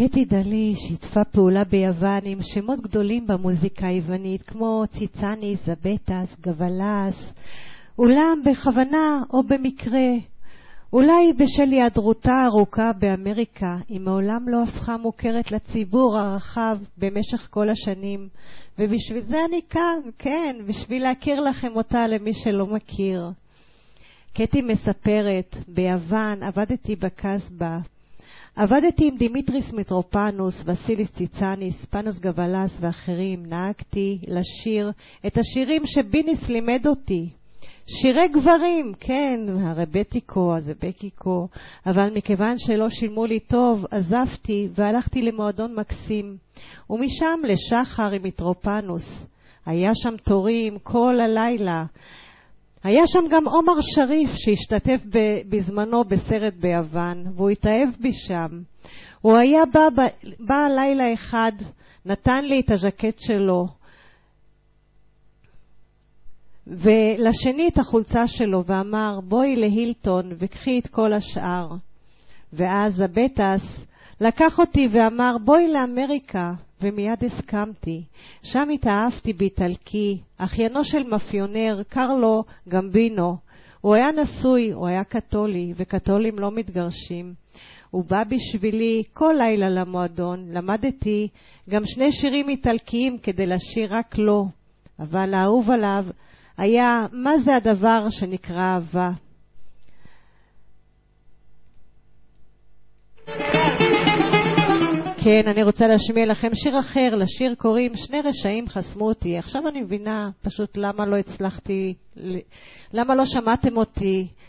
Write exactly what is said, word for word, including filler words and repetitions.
קטי דלי שיתפה פעולה ביוון עם שמות גדולים במוזיקה היוונית, כמו ציצניס, זבטס, גבלס, אולם בכוונה או במקרה, אולי בשל היעדרותה הארוכה באמריקה, היא מעולם לא הפכה מוכרת לציבור הרחב במשך כל השנים, ובשביל זה אני כאן, כן, בשביל להכיר לכם אותה למי שלא מכיר. קטי מספרת, ביוון עבדתי בקסבה, עבדתי עם דימיטריס מיטרופנוס, וסיליס ציצניס, פנוס גבלס ואחרים. נהגתי לשיר את השירים שביניס לימד אותי. שירי גברים, כן, הרבטיקו, אז בקיקו, אבל מכיוון שלא שילמו לי טוב, עזבתי והלכתי למועדון מקסים, ומשם לשחר עם מיטרופנוס. היה שם תורים כל הלילה. היה שם גם עומר שריף שהשתתף בזמנו בסרט ביוון, והוא התאהב בי שם. הוא היה בא, בא, בא לילה אחד, נתן לי את הז'קט שלו, ולשני את החולצה שלו, ואמר, בואי להילטון וקחי את כל השאר. ואז הבטס לקח אותי ואמר, בואי לאמריקה, ומיד הסכמתי. שם התאהבתי באיטלקי, אחיינו של מאפיונר, קרלו גמבינו. הוא היה נשוי, הוא היה קתולי, וקתולים לא מתגרשים. הוא בא בשבילי כל לילה למועדון, למדתי גם שני שירים איטלקיים כדי לשיר רק לו. אבל האהוב עליו היה, מה זה הדבר שנקרא אהבה? כן, אני רוצה להשמיע לכם שיר אחר. לשיר קוראים שני רשעים חסמו אותי. עכשיו אני מבינה פשוט למה לא הצלחתי, למה לא שמעתם אותי